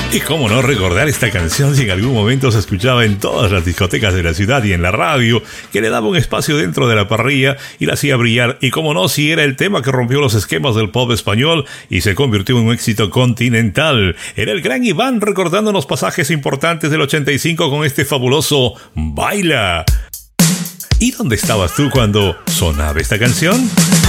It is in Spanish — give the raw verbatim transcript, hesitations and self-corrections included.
Y cómo no recordar esta canción si en algún momento se escuchaba en todas las discotecas de la ciudad y en la radio, que le daba un espacio dentro de la parrilla y la hacía brillar. Y cómo no, si era el tema que rompió los esquemas del pop español y se convirtió en un éxito continental. Era el gran Iván recordándonos pasajes importantes del ochenta y cinco con este fabuloso Baila. ¿Y dónde estabas tú cuando sonaba esta canción?